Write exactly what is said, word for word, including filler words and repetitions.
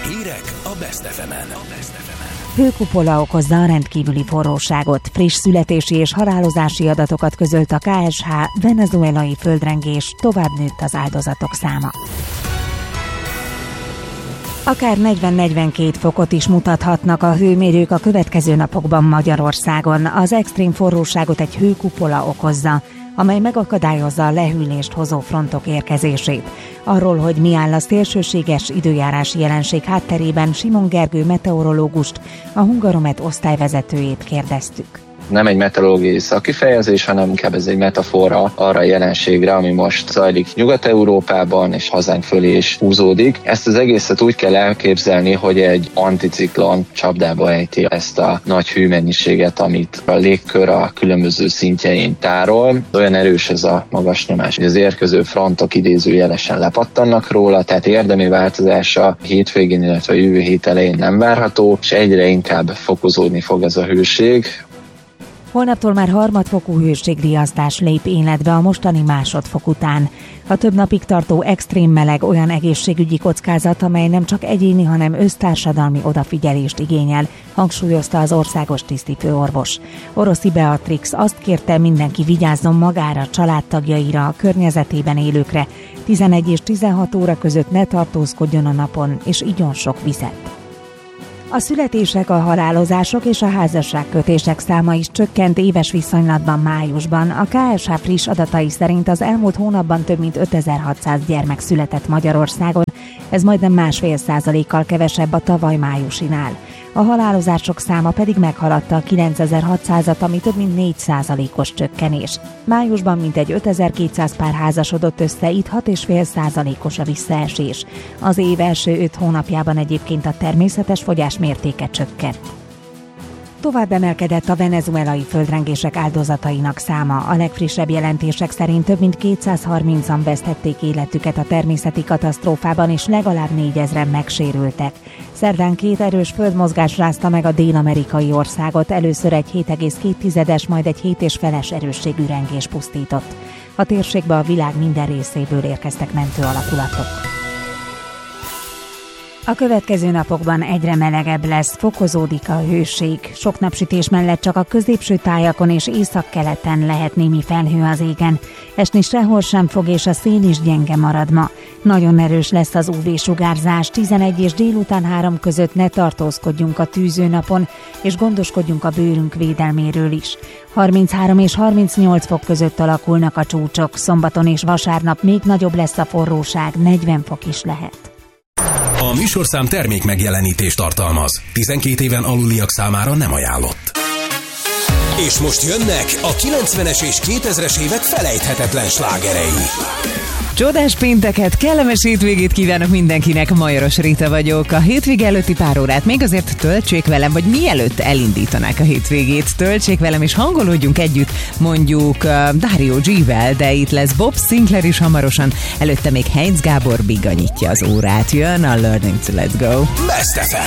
Hírek a Best ef emen. Hőkupola okozza a rendkívüli forróságot. Friss születési és halálozási adatokat közölt a ká es há, venezuelai földrengés, tovább nőtt az áldozatok száma. Akár negyven-negyvenkét fokot is mutathatnak a hőmérők a következő napokban Magyarországon. Az extrém forróságot egy hőkupola okozza, amely megakadályozza a lehűlést hozó frontok érkezését. Arról, hogy mi áll a szélsőséges időjárási jelenség hátterében, Simon Gergő meteorológust, a Hungaromet osztályvezetőjét kérdeztük. Nem egy meteorológiai szakifejezés, hanem inkább ez egy metafora arra a jelenségre, ami most zajlik Nyugat-Európában és hazánk fölé is húzódik. Ezt az egészet úgy kell elképzelni, hogy egy anticiklon csapdába ejti ezt a nagy hőmennyiséget, amit a légkör a különböző szintjein tárol. Olyan erős ez a magas nyomás, hogy az érkező frontok idézőjelesen lepattannak róla, tehát érdemi változása hétvégén, illetve a jövő hét elején nem várható, és egyre inkább fokozódni fog ez a hőség. Holnaptól már harmadfokú hőségriasztás lép életbe a mostani másodfok után. A több napig tartó extrém meleg olyan egészségügyi kockázat, amely nem csak egyéni, hanem össztársadalmi odafigyelést igényel, hangsúlyozta az országos tisztifőorvos. Oroszi Beatrix azt kérte, mindenki vigyázzon magára, családtagjaira, a környezetében élőkre, tizenegy és tizenhat óra között ne tartózkodjon a napon, és igyon sok vizet. A születések, a halálozások és a házasságkötések száma is csökkent éves viszonylatban májusban. A ká es há friss adatai szerint az elmúlt hónapban több mint ötezer-hatszáz gyermek született Magyarországon, ez majdnem másfél százalékkal kevesebb a tavaly májusinál. A halálozások száma pedig meghaladta a kilencezer-hatszázat, ami több mint négy százalékos csökkenés. Májusban mintegy ötezer-kétszáz pár házasodott össze, itt hat egész öt százalékos a visszaesés. Az év első öt hónapjában egyébként a természetes fogyás mértéke csökkent. Tovább emelkedett a venezuelai földrengések áldozatainak száma. A legfrissebb jelentések szerint több mint kétszázharmincan vesztették életüket a természeti katasztrófában, és legalább négyezren megsérültek. Szerdán két erős földmozgás rázta meg a dél-amerikai országot, először egy hét egész két, majd egy hét és feles erősségű rengés pusztított. A térségbe a világ minden részéből érkeztek mentő alakulatok. A következő napokban egyre melegebb lesz, fokozódik a hőség. Sok napsütés mellett csak a középső tájakon és északkeleten lehet némi felhő az égen. Esni sehol sem fog, és a szél is gyenge marad ma. Nagyon erős lesz az ú vé-sugárzás, tizenegy és délután három között ne tartózkodjunk a tűzőnapon, és gondoskodjunk a bőrünk védelméről is. harminchárom és harmincnyolc fok között alakulnak a csúcsok, szombaton és vasárnap még nagyobb lesz a forróság, negyven fok is lehet. A műsorszám termék megjelenítést tartalmaz. tizenkét éven aluliak számára nem ajánlott. És most jönnek a kilencvenes és kétezres évek felejthetetlen slágerei. Csodás pénteket, kellemes hétvégét kívánok mindenkinek, Majoros Rita vagyok. A hétvége előtti pár órát még azért töltsék velem, vagy mielőtt elindítanák a hétvégét, töltsék velem és hangolódjunk együtt, mondjuk uh, Dario G-vel, de itt lesz Bob Sinclair is hamarosan, előtte még Heinz Gábor biganyítja az órát, jön a Learning to Let Go. Best ef em.